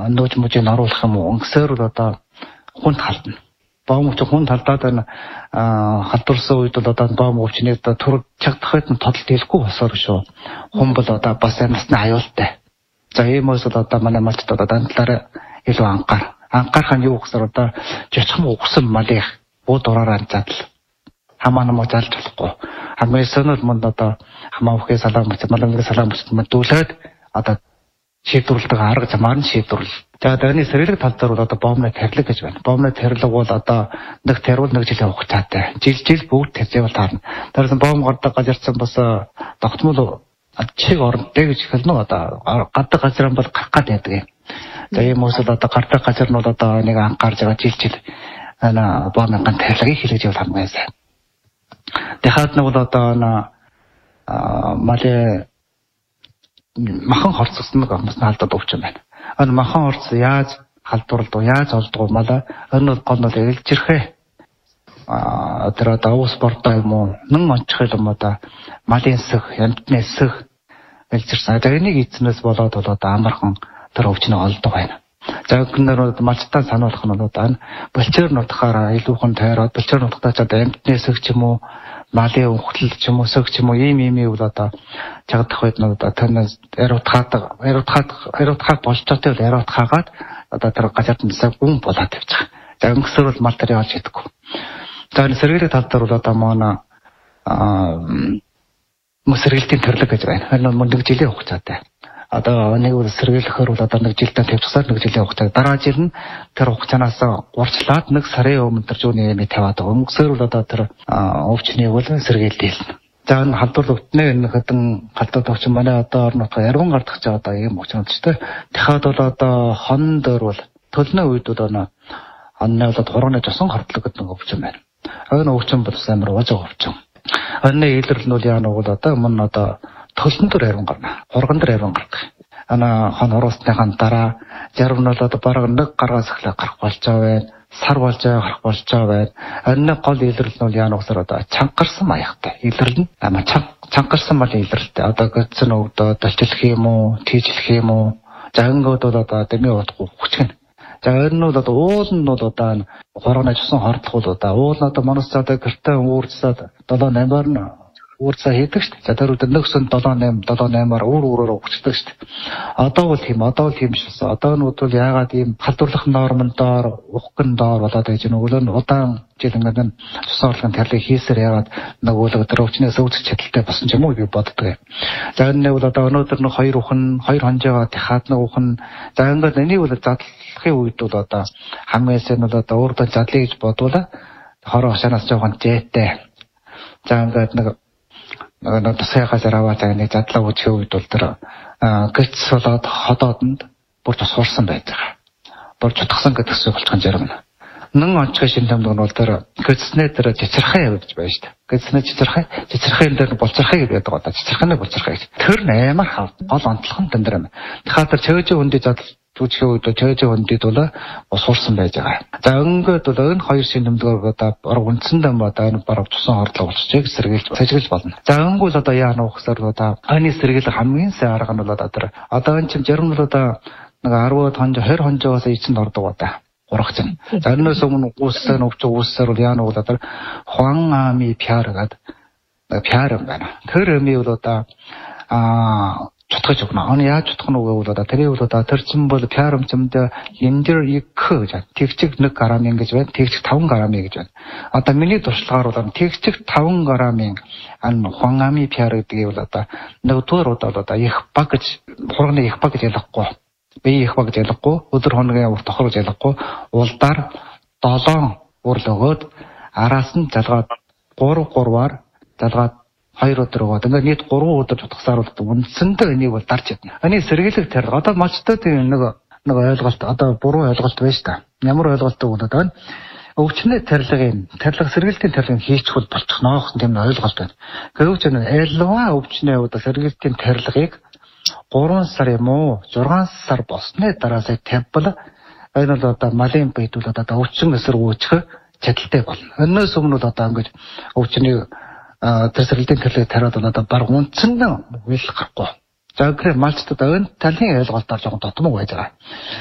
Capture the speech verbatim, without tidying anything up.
нөөж мужийг оруулах юм уу? Ингэсээр бол одоо хүнд халдна. Бом өвч хүнд халдаад байна. Халдварсан үед бол одоо бом өвчнийг тураг чагдахад нь тодолт хэлэхгүй болсоор шүү. Хүн бол одоо бас насны аюултай. За ийм үс бол одоо манай малчд одоо дандлаараа илүү анхаар. Анхаарах нь юу гэхээр одоо жичхэм угсан малыг бууд ураараа задал. Хамаа намаа залж болохгүй. Хамгийн сонир манд одоо хамаа өхөө салаам бац маламгийн салаам бац мэдүүлээд одоо шийдвэрлэдэг арга замаар нь шийдвэрлэл. За дайны сэргэлэг тал дээр бол одоо бомны тарилга гэж байна. Бомны тарилга бол одоо нэг тарил нэг жилийн хугацаатай. Жил жил бүгд тарьжаал таарна. Тэрсэн бом гардаг газарсан бас тогтмол чиг орнтой гэж хэлнэ одоо гадаг газар бол гарах гад байдаг юм. За ийм үсэл одоо гардаг газар нь бол одоо нэг анхаарж байгаа жил жил ана бомны тарилгыг хэлэж явах хамгийн сайн. Дахиад нэг бол одоо малээ махан хорцсон нэг хүмүүс алдаад өгч юм байна. Энэ махан хорц яаж халдварлуу, яаж олдгоо мала энэ гол нь ээлжирхээ. А тэр одоо ус спортоо юм уу? Нэн онцгой юм одоо малын сөх, ямтны сөх ээлжирсэн. За энийг эзнээс болоод бол одоо амархан тэр өвчнөө олдог байна. За гэнээр малчтаа сануулах нь бол одоо болчоор нутгаараа илүүхэн тойроод болчоор нутгатаа ч одоо ямтны сөх ч юм уу малын өвхтөл ч юм уу сөх ч юм уу ийм ийм үйл одоо чагдах үед нь одоо танаас ариутгаад ариутгаад ариутгаад болцоотой бол ариутгаагаад одоо тэр газарт нисаа гүн болоод тавьчих. За өнгөсөр бол мал тарийн олж идэхгүй. За энэ сэргэлэг тал дээр бол одоо манай аа мөсрэлтийн төрлөг гэж байна. Энэ мундаг жилийн хугацаатай. Одоо нэг үл сэргийлэхээр бол одоо нэг жилдээ тавьчихсаар нэг жилийн хугацаа. Дараа жил нь тэр хугацаанаас урьдчилаад нэг сарын өмнө тэр зүүнний юм тавиад байгаа. Өнгөсөр бол одоо тэр өвчнийг бол сэргийлдээл. За энэ халдвар өвтнөө энэ хэдэн халдвар төгч манай одоо орнотго ярган гардах ч одоо ийм өвчнөдтэй. Дахиад бол одоо хон дээр бол төлнөө үед бол оноо оноо бол хурганы жосон хордлог гэдэг нэг өвчин байна. Энэ өвчин бол амар уужиг өвчин. Энэ илэрлэл нь яа нэг бол одоо мөн одоо төлсөн дээр ярган гарна. Хурган дээр ярган гардаг. Ана хон уруусныхаа дараа зарим нь бол одоо бараг нэг гараас эхлэх гарах болж байгаа байна. Сар болж байгаа гарах болж байгаа байна. Энэ гол илэрлэл нь яа нэгсээр одоо чангарсан маягтай. Илэрлэл нь ама чангарсан мал илэрлэлтэй. Одоо гэсэн өгдөө долчлох юм уу, тийжлэх юм уу? За ингээд бол одоо дэмий удахгүй хүчгэн. За энэ нь бол одоо уул нь бол одоо хурганы жусан хордлох бол одоо уул нь одоо манас цаадаа гэртээ уурцаад долоо наймаар нь уурцаа хийдэг шүү дээ. За тэр үед нэгсэн долоо найм долоо наймаар өөр өөрөөр өгчдөг шүү дээ. Одоо бол тийм одоо бол тийм шээс. Одоо нь бол яагаад ийм халдварлах нормын доор, ухгын доор болоод байж нөгөө нь удаан жил ингээд цусан орлогын тарилыг хийсээр яагаад нөгөө тэр өвчнөөс өвчч чадaltaй болсон ч юм уу би боддог. За энэ бол одоо өнөөдөр нэг хоёр ухын, хоёр хонжоогоо дахиад нэг ухын. За ингээд энийг бол задлахын үед бол одоо хамгийн сайн бол одоо өөртөө задлая гэж бодвол хороо хашаанаас жоохон зээтэй. За ингээд нэг нэг тасайгаас аваад нэг задлаа үжих үед бол тэр гэц болоод ходоодонд бүр тусгарсан байж байгаа. Бүр чутгсан гэдэг зүйл болчихсон жаргал. Нэн онцгой шинжлэх нь бол тэр гэцснээ тэр цэцэрхээ явж байна шүү дээ. Гэцснээ цэцэрхээ, цэцэрхэн дээр болцорхыг гэдэг одоо цэцэрхэнэ болцорхыг. Тэр наймаар хав гол онцлог нь тэндөр юм. Тэгэхээр тэр чөөжөө хүндий задал түүчгээ үед чөөжөө хүндийд бол усуурсан байж байгаа. За өнгөд бол энэ хоёр шинжлэмдгээр одоо бараг үндсэндээ одоо энэ бараг тусан хордлого болчихжээ сэргийлж сажиглаж болно. За өнгөл одоо яа нөхсөр одоо аны сэргийлэх хамгийн сайн арга нь бол одоо одоо энэ чинь зарим нь одоо нэг десять хонж двадцать хонжоос эцэнд ордог одоо урагч нь. За энэс өмнө ууссан өвч ууссаар бол яа нэг одоо хуан ами пиар гэдэг пиар юм байна. Тэр эми бол одоо аа чутгаж өгнө. Оны яаж чутгах нь вэ бол одоо тэрийг бол одоо тэрчэн бол пиарамчмд эндэр их гэж тэгчиг нэг грамын гэж байна. Тэгчиг таван грамын гэж байна. Одоо миний туршлагаар бол тэгчиг таван грамын ан хуангами пиар гэдгийг бол одоо нэгдүгээр удаа одоо их баг гэж хурганы их баг гэж ялахгүй. Би их баг гэж ялахгүй. Өдөр хоногийн урт тохор гэж ялахгүй. Улдаар долоон урл өгөөд араас нь залгаад гурав гурваар залгаад хоёр өдөр өгөөд ингээд нийт гурван өдөр чутгасаар бол үндсэндээ энийг бол дарж ядна. Эний сэргийлэх тэр одоо малчтай тийм нэг нэг ойлголт одоо буруу ойлголт байж та. Ямар ойлголттой бол одоо өвчнөө тарилгын тарилга сэргийлтийн тарилгыг хийчихвэл болчих ноох тийм ойлголт байна. Гэвч энэ элва өвчнөө одоо сэргийлтийн тарилгыг гурван сар юм уу зургаан сар болсны дараасаа тавьбал энэ бол одоо малын бийд бол одоо өвчин эсрэг үүсэх чадaltaй болно. Өнөөс өмнө бол одоо ингэж өвчнийг тэр сэргэлтийн төлөв тариад одоо баг үндсэн нь үйл гарахгүй. За гэхээр малчтад энэ талын ойлголтоор жоохон дотмог байж байгаа.